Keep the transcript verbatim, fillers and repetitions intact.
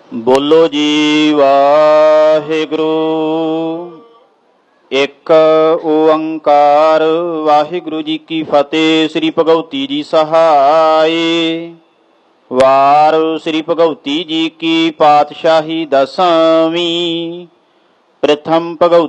ਬੋਲੋ ਜੀ ਵਾਹਿਗੁਰੂ। ਇੱਕ ਓੰਕਾਰ ਵਾਹਿਗੁਰੂ ਜੀ ਕੀ ਫਤਿਹ। ਸ੍ਰੀ ਭਗਉਤੀ ਜੀ ਸਹਾਈ। ਵਾਰ ਸ੍ਰੀ ਭਗਉਤੀ ਜੀ ਕੀ ਪਾਤਸ਼ਾਹੀ ਦਸਵੀਂ। ਪ੍ਰਥਮ ਭਗਉ